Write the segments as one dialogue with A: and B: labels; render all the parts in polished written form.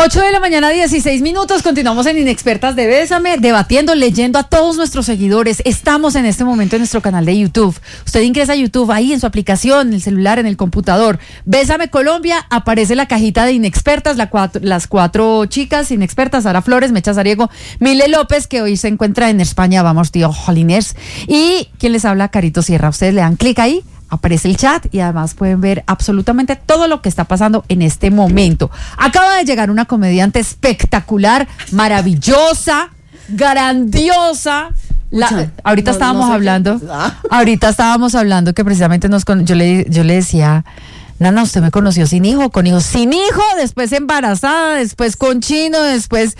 A: 8 de la mañana, 16 minutos. Continuamos en Inexpertas de Bésame, debatiendo, leyendo a todos nuestros seguidores. Estamos en este momento en nuestro canal de YouTube. Usted ingresa a YouTube ahí en su aplicación, en el celular, en el computador. Bésame Colombia, aparece la cajita de Inexpertas, las cuatro chicas inexpertas, Sara Flores, Mecha Sariego, Mile López, que hoy se encuentra en España, vamos tío, Joliners. Y quien les habla, Carito Sierra. Ustedes le dan clic ahí, aparece el chat y además pueden ver absolutamente todo lo que está pasando en este momento. Acaba de llegar una comediante espectacular, maravillosa, grandiosa. Ahorita estábamos hablando que precisamente yo le decía, Nana, usted me conoció sin hijo, con hijos, sin hijo, después embarazada, después con chino, después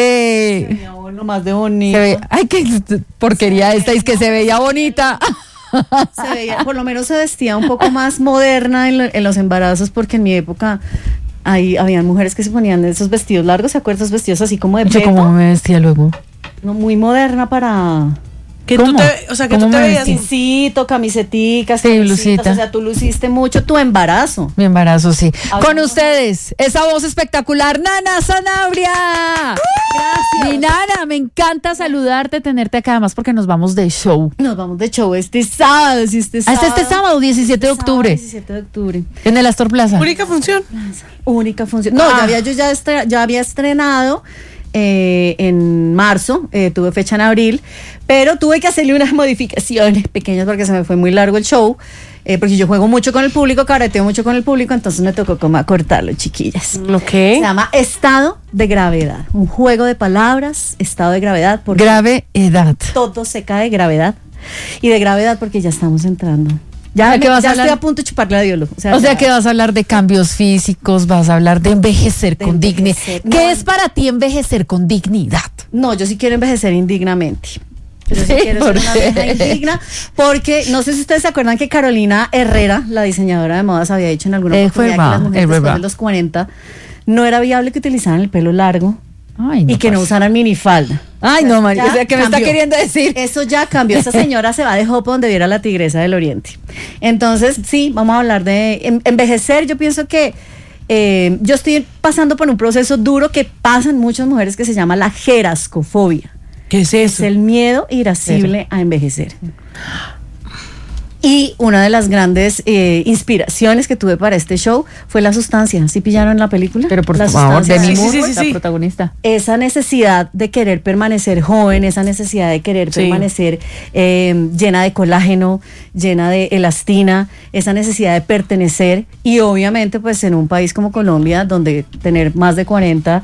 B: no más de bonito.
A: Ay, qué porquería esta, es que se veía bonita.
B: Se veía, por lo menos se vestía un poco más moderna en los embarazos, porque en mi época habían mujeres que se ponían esos vestidos largos, ¿se acuerdan? Esos vestidos así como de peto.
A: ¿Yo cómo me vestía luego?
B: No, muy moderna para...
C: Que tú te veías
B: jeansito, camiseticas,
A: sí, blusita.
B: O sea, tú luciste mucho tu embarazo.
A: Mi embarazo, sí. Con ustedes, esa voz espectacular, Nana Sanabria.
B: Gracias.
A: Mi Nana, me encanta saludarte, tenerte acá, además porque nos vamos de show.
B: Nos vamos de show este sábado,
A: este sábado, 17 de octubre.
B: 17 de octubre.
A: En el Astor Plaza.
C: Única función.
B: No, ya había estrenado. En marzo, tuve fecha en abril, pero tuve que hacerle unas modificaciones pequeñas porque se me fue muy largo el show, porque yo juego mucho con el público, careteo mucho con el público, entonces me tocó como acortarlo, chiquillas.
C: Okay.
B: Se llama Estado de Gravedad, un juego de palabras, estado de gravedad.
A: Gravedad.
B: Todo se cae de gravedad, y de gravedad porque ya estamos entrando. Ya estoy a punto de chuparle a Dios.
A: O sea que vas a hablar de cambios físicos, vas a hablar de envejecer con dignidad. ¿Qué es para ti envejecer con dignidad?
B: No, yo sí quiero envejecer indignamente. Yo sí quiero ser una vieja indigna, porque no sé si ustedes se acuerdan que Carolina Herrera, la diseñadora de modas, había dicho en alguna oportunidad que las mujeres después de los 40 no era viable que utilizaran el pelo largo.
A: Ay, no,
B: y que no usaran minifalda.
A: Ay, no, María, o sea, ¿qué me está queriendo decir?
B: Eso ya cambió. Esa señora se va de Hopo donde viera la Tigresa del Oriente. Entonces, sí, vamos a hablar de envejecer. Yo pienso que yo estoy pasando por un proceso duro que pasan muchas mujeres, que se llama la gerascofobia.
C: ¿Qué es eso?
B: Es el miedo irascible a envejecer. Y una de las grandes inspiraciones que tuve para este show fue la sustancia. ¿Sí pillaron la película?
A: Pero por favor, Demi Moore, la protagonista.
B: Esa necesidad de querer permanecer joven, esa necesidad de querer permanecer llena de colágeno, llena de elastina, esa necesidad de pertenecer, y obviamente pues en un país como Colombia, donde tener más de 40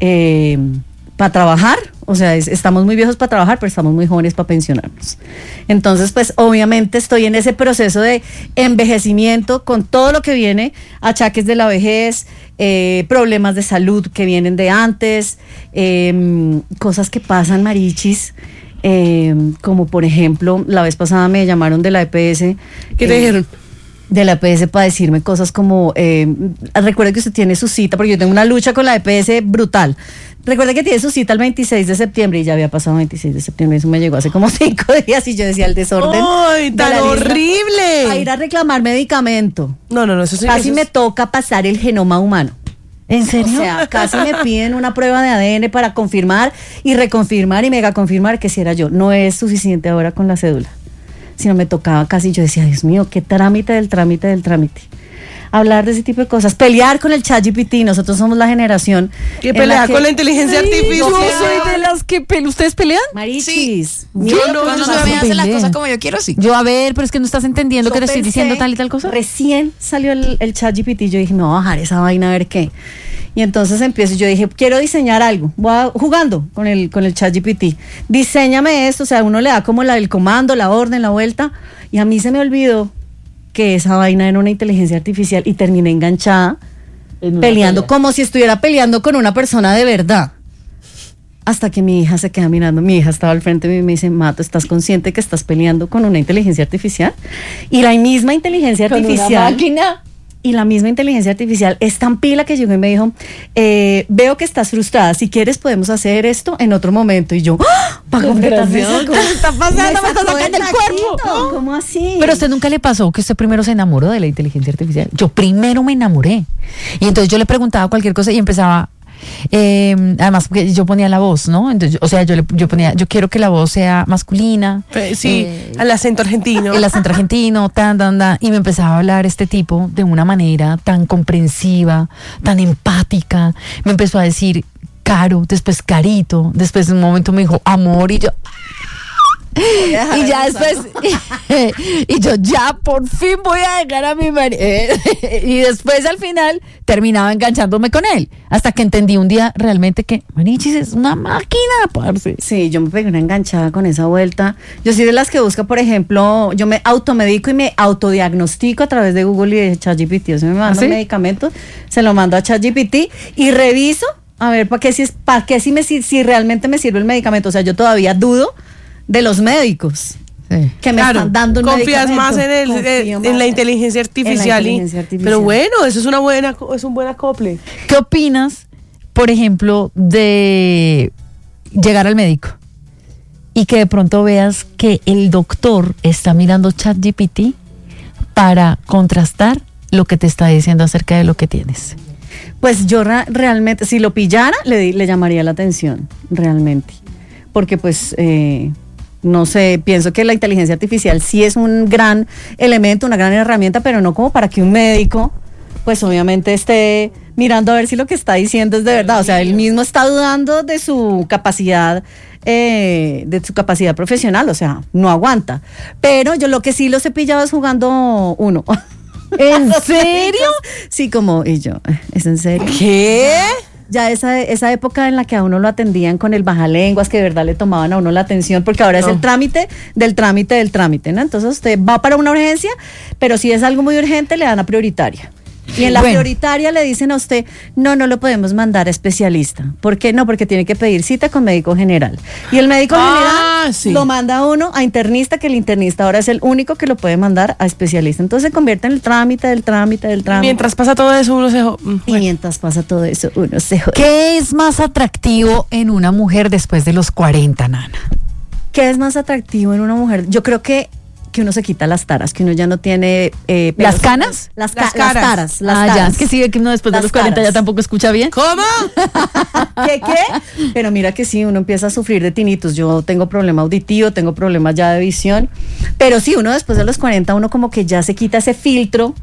B: para trabajar, o sea, estamos muy viejos para trabajar, pero estamos muy jóvenes para pensionarnos. Entonces, pues obviamente estoy en ese proceso de envejecimiento con todo lo que viene, achaques de la vejez, problemas de salud que vienen de antes, cosas que pasan, marichis, como por ejemplo, la vez pasada me llamaron de la EPS.
C: ¿Qué te dijeron?
B: De la EPS para decirme cosas como, recuerde que usted tiene su cita, porque yo tengo una lucha con la EPS brutal. Recuerde que tiene su cita el 26 de septiembre y ya había pasado el 26 de septiembre, eso me llegó hace como 5 días y yo decía el desorden.
C: ¡Ay, tan horrible!
B: A ir a reclamar medicamento.
C: No, eso sí.
B: Casi me toca pasar el genoma humano.
A: ¿En serio?
B: O sea, casi me piden una prueba de ADN para confirmar y reconfirmar y mega confirmar que si era yo. No es suficiente ahora con la cédula, sino me tocaba casi, yo decía, Dios mío, qué trámite del trámite. Hablar de ese tipo de cosas, pelear con el ChatGPT. Nosotros somos la generación
C: que pelea con la inteligencia artificial.
A: Yo soy de las que ¿ustedes pelean?
B: Marichis,
D: sí. Cuando se me hace la cosa como yo quiero, sí.
A: Yo, a ver, pero es que no estás entendiendo que te estoy diciendo tal y tal cosa.
B: Recién salió el ChatGPT, yo dije, me voy a bajar esa vaina a ver qué. Y entonces empiezo, yo dije, quiero diseñar algo, jugando con el ChatGPT. Diséñame esto, o sea, uno le da como el comando, la orden, la vuelta, y a mí se me olvidó que esa vaina era una inteligencia artificial y terminé enganchada peleando como si estuviera peleando con una persona de verdad. Hasta que mi hija se queda mirando, mi hija estaba al frente de mí y me dice, Mato, ¿estás consciente que estás peleando con una inteligencia artificial? Y la misma inteligencia artificial...
A: ¿Con una máquina?
B: Y la misma inteligencia artificial es tan pila que llegó y me dijo, veo que estás frustrada, si quieres podemos hacer esto en otro momento. Y yo, ¿para completarme eso?
A: ¿Cómo está pasando? Me está sacando el cuerpo.
B: ¿Cómo así?
A: Pero a usted nunca le pasó que usted primero se enamoró de la inteligencia artificial. Yo primero me enamoré. Y entonces yo le preguntaba cualquier cosa y empezaba... Además, porque yo ponía la voz, ¿no? Entonces, o sea, yo ponía, yo quiero que la voz sea masculina.
C: Sí, al acento argentino.
A: El acento argentino, y me empezaba a hablar este tipo de una manera tan comprensiva, tan empática. Me empezó a decir Caro, después Carito, después de un momento me dijo amor y yo... Y ya después y yo ya por fin voy a dejar a mi marido y después al final terminaba enganchándome con él hasta que entendí un día realmente que Marichis es una máquina, parce.
B: Sí, yo me pegué una enganchada con esa vuelta. Yo soy de las que busca, por ejemplo, yo me automedico y me autodiagnostico a través de Google y de ChatGPT. O sea, me mando medicamentos, se lo mando a ChatGPT y reviso a ver si realmente me sirve el medicamento. O sea, yo todavía dudo de los médicos que me están dando un
C: confías
B: medicamento.
C: Más en la inteligencia artificial. Pero bueno, eso es un buen acople.
A: ¿Qué opinas, por ejemplo, de llegar al médico y que de pronto veas que el doctor está mirando ChatGPT para contrastar lo que te está diciendo acerca de lo que tienes?
B: Pues yo realmente, si lo pillara, le llamaría la atención, realmente. Porque pues... no sé, pienso que la inteligencia artificial sí es un gran elemento, una gran herramienta, pero no como para que un médico, pues obviamente esté mirando a ver si lo que está diciendo es de verdad. O sea, él mismo está dudando de su capacidad profesional, o sea, no aguanta. Pero yo lo que sí los he pillado es jugando Uno.
A: ¿En serio?
B: Sí, y yo, ¿es en serio?
C: ¿Qué?
B: Ya esa época en la que a uno lo atendían con el bajalenguas, que de verdad le tomaban a uno la atención, porque ahora es el trámite, ¿no? Entonces usted va para una urgencia, pero si es algo muy urgente le dan a prioritaria. Y en la prioritaria le dicen a usted, no lo podemos mandar a especialista. ¿Por qué no? Porque tiene que pedir cita con médico general. Y el médico general lo manda a uno a internista, que el internista ahora es el único que lo puede mandar a especialista. Entonces se convierte en el trámite del trámite.
C: Mientras pasa todo eso, uno se
B: jode.
A: ¿Qué es más atractivo en una mujer después de los 40, Nana?
B: ¿Qué es más atractivo en una mujer? Yo creo que uno se quita las taras, que uno ya no tiene...
A: ¿Las canas?
B: Las taras.
A: Ya, es que sí, que uno después de los 40 ya tampoco escucha bien.
C: ¿Cómo?
B: ¿Qué? Pero mira que sí, uno empieza a sufrir de tinnitus. Yo tengo problema auditivo, tengo problemas ya de visión, pero sí, uno después de los 40, uno como que ya se quita ese filtro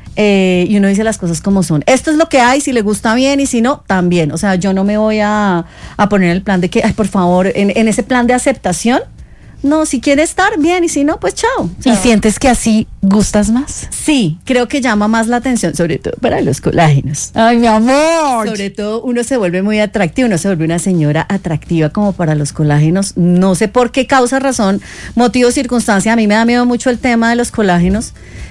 B: y uno dice las cosas como son. Esto es lo que hay, si le gusta bien y si no, también. O sea, yo no me voy a poner el plan de que, ay, por favor, en ese plan de aceptación. No, si quiere estar bien y si no, pues chao.
A: ¿Y sientes que así gustas más?
B: Sí, creo que llama más la atención, sobre todo para los colágenos.
A: ¡Ay, mi amor!
B: Sobre todo uno se vuelve muy atractivo, uno se vuelve una señora atractiva como para los colágenos. No sé por qué causa, razón, motivo, circunstancia. A mí me da miedo mucho el tema de los colágenos.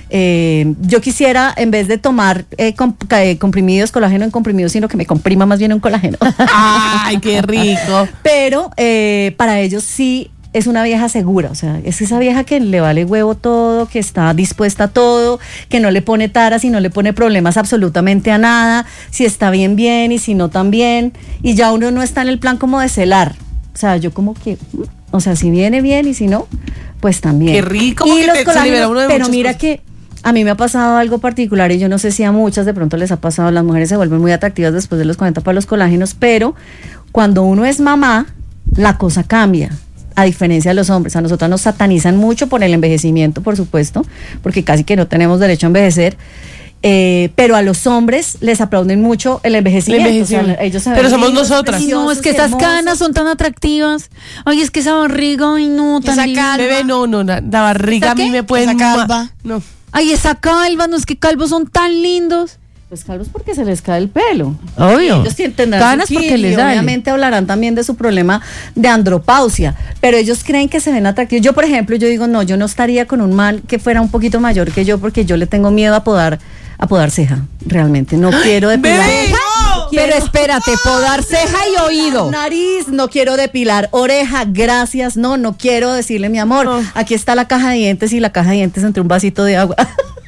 B: Yo quisiera, en vez de tomar comprimidos, colágeno en comprimidos, sino que me comprima más bien un colágeno.
C: ¡Ay, qué rico!
B: Pero para ellos sí es una vieja segura, o sea, es esa vieja que le vale huevo todo, que está dispuesta a todo, que no le pone taras y no le pone problemas absolutamente a nada, si está bien y si no también, y ya uno no está en el plan como de celar, o sea, yo como que, o sea, si viene bien y si no, pues también.
C: Qué rico,
B: y los
C: se libera uno de
B: pero mira
C: cosas.
B: Que a mí me ha pasado algo particular y yo no sé si a muchas de pronto les ha pasado, las mujeres se vuelven muy atractivas después de los 40 para los colágenos, pero cuando uno es mamá, la cosa cambia. A diferencia de los hombres, a nosotros nos satanizan mucho por el envejecimiento, por supuesto, porque casi que no tenemos derecho a envejecer, pero a los hombres les aplauden mucho el envejecimiento. O sea, ellos
C: pero somos nosotras.
A: No, es que estas canas son tan atractivas. Ay, es que esa barriga, ay no, tan linda.
C: Bebé, no, la barriga a mí me puede...
D: Esa calva.
C: No.
A: Ay, esa calva, no, es que calvos son tan lindos.
B: Pues calvos porque se les cae el pelo.
A: Obvio.
B: Ellos tendrán
A: canas porque les sale.
B: Obviamente hablarán también de su problema de andropausia, pero ellos creen que se ven atractivos. Yo, por ejemplo, yo digo, no, yo no estaría con un man que fuera un poquito mayor que yo porque yo le tengo miedo a podar ceja, realmente. No quiero depilar.
C: ¡Bebé, no!
A: Pero espérate, podar ceja y oído.
B: Nariz, no quiero depilar. Oreja, gracias. No quiero decirle, mi amor, aquí está la caja de dientes y la caja de dientes entre un vasito de agua.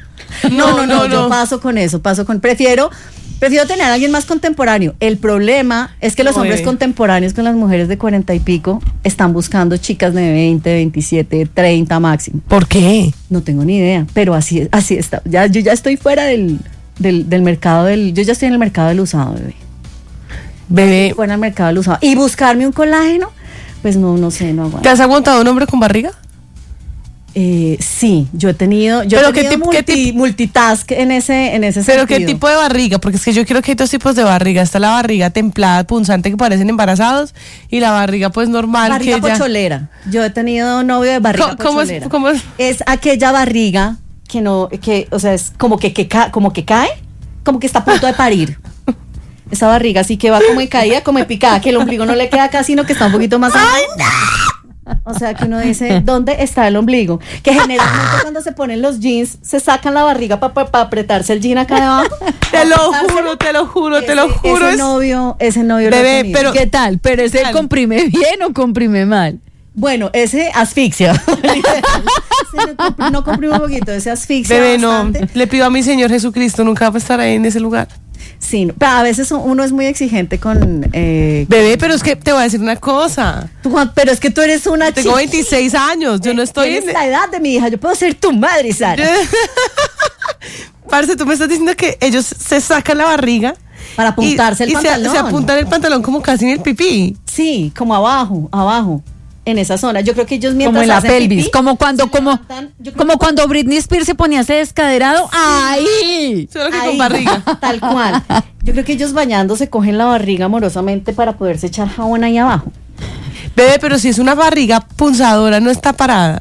B: No, yo paso con eso, prefiero tener a alguien más contemporáneo. El problema es que los hombres contemporáneos con las mujeres de 40 y pico están buscando chicas de 20, 27, 30 máximo.
C: ¿Por qué?
B: No tengo ni idea, pero así está. Yo ya estoy fuera del mercado yo ya estoy en el mercado del usado, bebé.
C: Bebé.
B: Fue al mercado del usado. Y buscarme un colágeno, pues no sé, no aguanto.
C: ¿Te has aguantado un hombre con barriga?
B: Sí, yo he tenido multitask en ese
C: ¿Pero
B: sentido.
C: qué tipo de barriga? Porque es que yo creo que hay dos tipos de barriga. Está la barriga templada, punzante, que parecen embarazados, y la barriga pues normal.
B: Barriga pocholera. Yo he tenido novio de barriga pocholera.
C: ¿Cómo es?
B: Es aquella barriga o sea, es como que cae, como que está a punto de parir. Esa barriga así que va como en caída, como en picada, que el ombligo no le queda acá, sino que está un poquito más abajo. O sea, que uno dice, ¿dónde está el ombligo? Que generalmente cuando se ponen los jeans, se sacan la barriga para apretarse el jean acá debajo.
C: Te lo juro.
B: Ese novio
A: Bebé,
B: lo
A: pero ¿qué tal? ¿Pero ese comprime bien o comprime mal?
B: Bueno, ese asfixia. No comprime un poquito, ese asfixia.
C: Bebé,
B: bastante.
C: no. Le pido a mi Señor Jesucristo nunca va a estar ahí en ese lugar.
B: Sí, no, pero a veces uno es muy exigente con...
C: Bebé, pero es que te voy a decir una cosa.
B: Pero es que tú eres una chica.
C: Tengo 26 años, yo no estoy
B: en la edad de mi hija, yo puedo ser tu madre, Sara.
C: Parce, tú me estás diciendo que ellos se sacan la barriga
B: para apuntarse el pantalón.
C: Se apuntan el pantalón como casi en el pipí.
B: Sí, como abajo. En esa zona, yo creo que ellos mientras
A: como en la pelvis,
B: pipí,
A: como cuando Britney Spears se ponía ese descaderado, ¡ahí!
C: Solo que con barriga.
B: Tal cual. Yo creo que ellos bañándose cogen la barriga amorosamente para poderse echar jabón ahí abajo.
C: Bebé, pero si es una barriga punzadora, no está parada.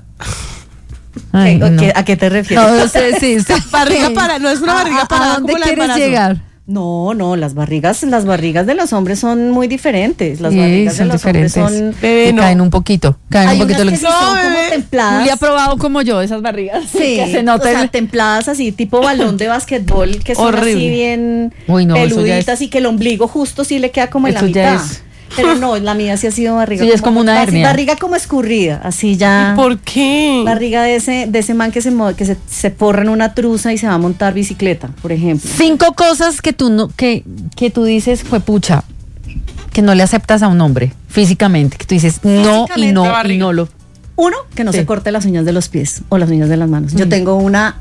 A: Ay, no.
B: ¿A qué te refieres?
A: No sé, sí.
C: Barriga para, no es una barriga parada.
A: ¿A dónde
C: como la
A: quieres
C: embarazo.
A: llegar?
B: No, las barrigas de los hombres son muy diferentes. Las
A: Sí,
B: barrigas
A: son
B: de los
A: diferentes.
B: hombres son...
C: Bebé, no.
A: Caen un poquito.
B: Hay unas que sí son como templadas.
A: Julia ha probado como yo esas barrigas.
B: Sí,
A: que se nota
B: o sea, templadas así, tipo balón de basquetbol, que son
C: horrible.
B: así bien
A: Uy, no,
B: peluditas y que el ombligo justo sí le queda como en la
A: Eso ya
B: mitad.
A: es-
B: Pero no, la mía sí ha sido barriga.
A: Sí, es como una hernia.
B: Barriga como escurrida, así ya.
C: ¿Y por qué?
B: Barriga de ese man que se forra en una truza y se va a montar bicicleta, por ejemplo.
A: 5 cosas que tú dices, fue pucha, que no le aceptas a un hombre físicamente, que tú dices no y no lo.
B: Uno, que no
A: Sí.
B: se corte las uñas de los pies o las uñas de las manos. Yo tengo una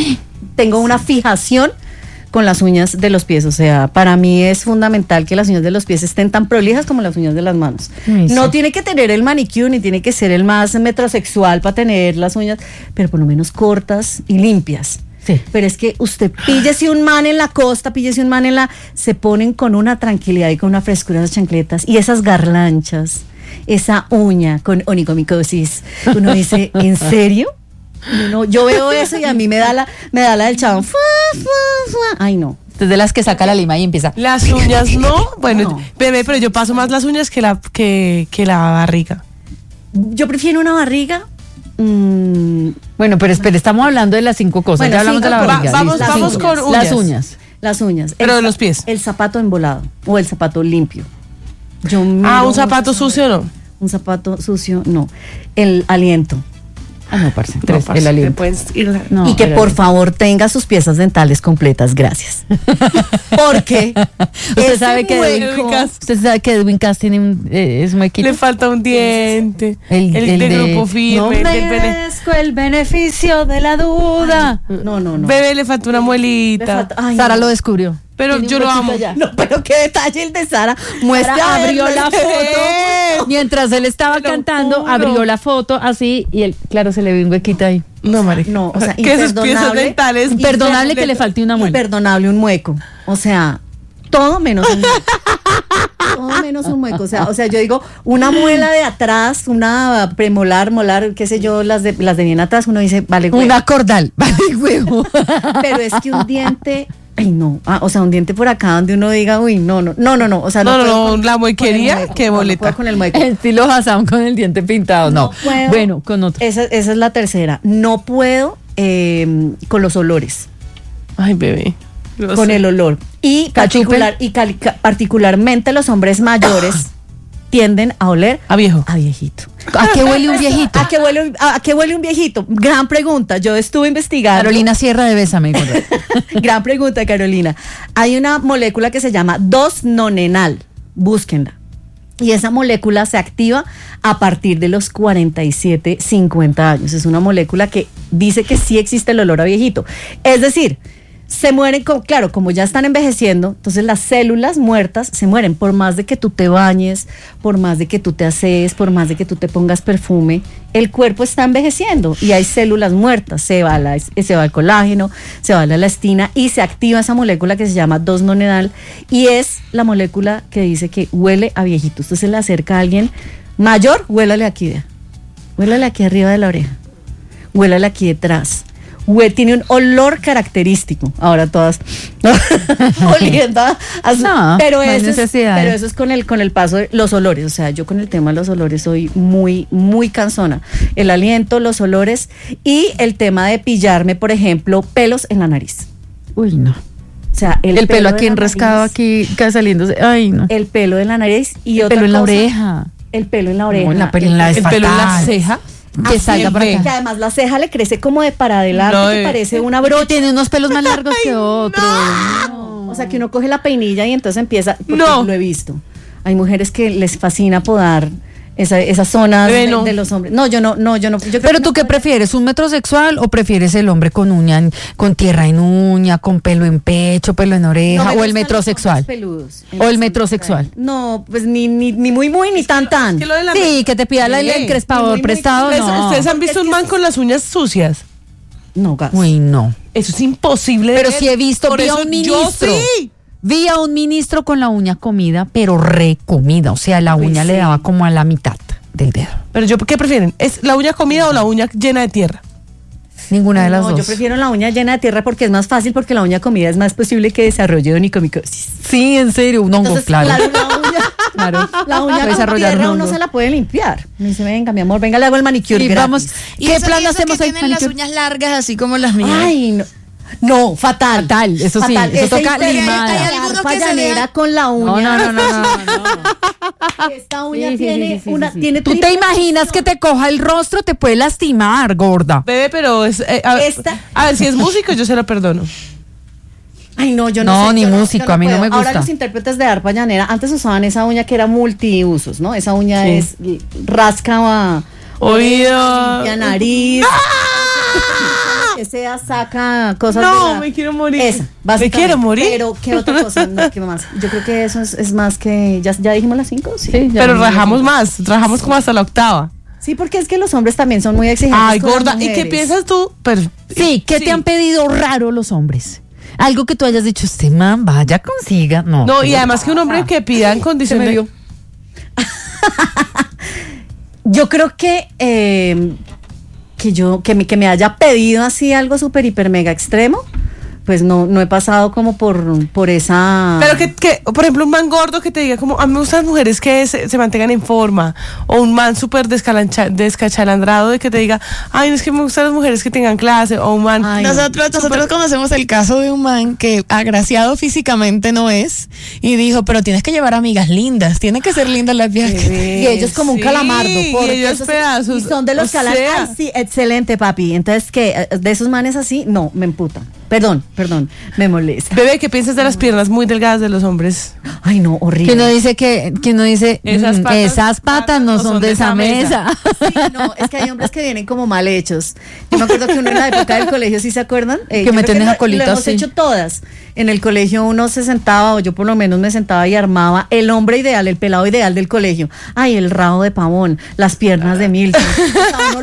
B: fijación con las uñas de los pies, o sea, para mí es fundamental que las uñas de los pies estén tan prolijas como las uñas de las manos.
A: Ay,
B: No
A: sí.
B: tiene que tener el manicure ni tiene que ser el más metrosexual para tener las uñas, pero por lo menos cortas y limpias.
A: Sí.
B: Pero es que usted píllese un man en la costa, se ponen con una tranquilidad y con una frescura las chancletas y esas garlanchas, esa uña con onicomicosis. Uno dice, ¿en serio? Yo veo eso y a mí me da la del chabón. Ay, no.
A: Desde las que saca la lima y empieza.
C: Las uñas no. Bueno,
B: No.
C: bebé, pero yo paso más las uñas que la barriga.
B: Yo prefiero una barriga.
A: Bueno, pero espera, estamos hablando de las 5 cosas.
B: Bueno,
A: Ya hablamos de la
B: 5
A: barriga.
C: Vamos,
A: listo.
C: vamos con uñas.
A: Las uñas.
B: Las uñas.
C: Pero de los pies.
B: El zapato embolado o el zapato limpio.
C: Un zapato sucio no.
B: Un zapato sucio, no. El aliento.
A: Ah, no, parce.
C: No,
A: 3,
C: parce,
A: el
C: te
A: aliento.
C: puedes ir.
A: No,
B: y que
A: el
B: por
A: aliento.
B: favor tenga sus piezas dentales completas, gracias. Porque
A: Usted sabe que Edwin Cass tiene es muy equipo.
C: Le falta un diente.
A: El
C: de grupo firme.
A: No
C: el
A: me
C: del pene.
A: merezco el beneficio de la duda.
B: No.
C: Bebé, le falta una
B: Le
C: muelita.
B: falta- ay,
A: Sara
B: no.
A: lo descubrió.
C: Pero
A: Tiene
C: yo
A: un
C: lo
A: huequito
C: amo.
A: allá.
B: No, pero qué detalle el de Sara. Muestra
A: Sara abrió
B: verlo.
A: la foto. Mientras él estaba
C: Te lo
A: cantando,
C: juro.
A: abrió la foto así y él, claro, se le vio un huequito ahí.
C: No, marica.
B: No, o sea,
C: que sus piezas
B: imperdonable.
C: dentales.
A: Imperdonable que le falte una muela.
B: Imperdonable un mueco. O sea, todo menos un mueco. Todo menos un mueco. O sea, yo digo, una muela de atrás, una premolar, molar, qué sé yo, las de bien atrás, uno dice, vale, güey.
A: Una cordal. Vale, huevo.
B: Pero es que un diente, ay no, o sea, un diente por acá donde uno diga, uy, no, o sea,
C: No,
B: puedo
C: la muequería,
B: con el mueco,
C: qué
B: no
C: boleta.
B: puedo con el mueco.
A: Estilo Hassan con el diente pintado. No.
B: puedo.
A: Bueno, con otro.
B: Esa es la tercera. No puedo con los olores.
C: Ay, bebé. Lo
B: Con
C: sé.
B: el olor. Y,
A: ¿Cachupe?
B: particularmente los hombres mayores tienden a oler
C: A viejo.
B: a viejito.
A: ¿A qué huele un viejito?
B: ¿A qué huele un viejito? Gran pregunta. Yo estuve investigando.
A: Carolina Sierra de Bésame.
B: Gran pregunta, Carolina. Hay una molécula que se llama 2-nonenal. Búsquenla. Y esa molécula se activa a partir de los 47, 50 años. Es una molécula que dice que sí existe el olor a viejito. Es decir, se mueren, claro, como ya están envejeciendo, entonces las células muertas se mueren, por más de que tú te bañes, por más de que tú te asees, por más de que tú te pongas perfume, el cuerpo está envejeciendo y hay células muertas, se va el colágeno, se va la elastina y se activa esa molécula que se llama 2-nonenal y es la molécula que dice que huele a viejito. Usted se le acerca a alguien mayor, huélale aquí arriba de la oreja, huélale aquí detrás. Tiene un olor característico. Ahora todas oliendo pero eso es con el paso de los olores. O sea, yo con el tema de los olores soy muy, muy cansona. El aliento, los olores y el tema de pillarme, por ejemplo, pelos en la nariz.
A: Uy, no.
B: O sea,
A: el pelo aquí enroscado, aquí saliéndose. Ay, no.
B: El pelo de la nariz y
A: el
B: otra
A: pelo en la
B: cosa,
A: oreja.
B: El pelo en la oreja.
A: No, el pelo en la ceja. Que salga por acá.
B: Que además la ceja le crece como de para adelante, que parece una brocha.
A: Tiene unos pelos más largos que otros.
B: No. O sea, que uno coge la peinilla y entonces empieza, porque lo he visto. Hay mujeres que les fascina podar esas zonas de los hombres. No, yo no.
A: Pero tú, ¿qué prefieres? ¿Un metrosexual o prefieres el hombre con uña, con tierra en uña, con pelo en pecho, pelo en oreja, o el metrosexual? O el metrosexual.
B: No, pues ni muy ni tan.
A: Sí, que te pida el encrespador prestado. No.
C: ¿Ustedes han visto un man con las uñas sucias?
B: No, gas.
A: Uy, no.
C: Eso es imposible.
A: Pero sí he visto, vi a un ministro. Vi a un ministro con la uña comida, pero recomida. O sea, la uña le daba como a la mitad del dedo.
C: Pero ¿qué prefieren? ¿Es la uña comida o la uña llena de tierra?
A: Ninguna de las dos.
B: Yo prefiero la uña llena de tierra porque es más fácil, porque la uña comida es más posible que desarrolle onicomicosis.
A: Sí, en serio, un hongo,
B: entonces,
A: claro.
B: La uña con tierra uno se la puede limpiar. Me dice, venga, mi amor, venga, le hago el manicure.
A: Y vamos,
D: ¿qué plan hacemos hoy? Tienen las uñas largas así como las mías.
B: Ay, no. No, fatal,
A: eso sí, eso toca limada.
D: Hay algunos que se
B: vean con la uña.
A: No.
B: Esta uña tiene
A: ¿Tú te imaginas que te coja el rostro? Te puede lastimar, gorda.
C: Bebé, pero a ver, si es músico yo se lo perdono.
B: Ay, no, yo no sé.
A: No, ni músico, a mí no me gusta.
B: Ahora los intérpretes de arpa llanera, antes usaban esa uña que era multiusos, ¿no? Esa uña es rasca
C: oído,
B: nariz. Que sea, saca cosas.
C: No, me quiero morir.
B: Esa,
C: me quiero morir.
B: Pero, ¿qué otra cosa? No, ¿qué más? Yo creo que eso es más que. ¿Ya dijimos las 5? Sí.
C: Pero rajamos como hasta la 8ª.
B: Sí, porque es que los hombres también son muy exigentes.
C: Ay, gorda, ¿y qué piensas tú?
A: ¿Qué te han pedido raro los hombres? Algo que tú hayas dicho, este man, vaya, consiga. No,
C: y además que un hombre que pida en condición de.
B: Yo creo que que me haya pedido así algo súper hiper mega extremo, pues no he pasado como por esa.
C: Pero que por ejemplo, un man gordo que te diga como, a mí me gustan las mujeres que se mantengan en forma, o un man súper descachalandrado de que te diga, ay, no, es que me gustan las mujeres que tengan clase, o un man.
D: Ay, nosotros conocemos el caso de un man que agraciado físicamente no es, y dijo, pero tienes que llevar amigas lindas, tienen que ser lindas las viejas.
B: Y ellos como un calamardo.
C: Y ellos pedazos.
B: Y son de los calamardos. Ay, sí, excelente, papi. Entonces, ¿qué? De esos manes así, no, me emputa. Perdón, me molesta.
C: Bebé, ¿qué piensas de las piernas muy delgadas de los hombres?
B: Ay, no, horrible.
A: Que uno dice esas patas no son de esa mesa.
B: Sí, no, es que hay hombres que vienen como mal hechos. Yo me acuerdo que uno en la época del colegio, ¿sí se acuerdan?
A: Que meten esa colita
B: así. Lo hemos hecho todas. En el colegio uno se sentaba, o yo por lo menos me sentaba y armaba el hombre ideal, el pelado ideal del colegio. Ay, el rabo de pavón, las piernas de Milton. O sea, uno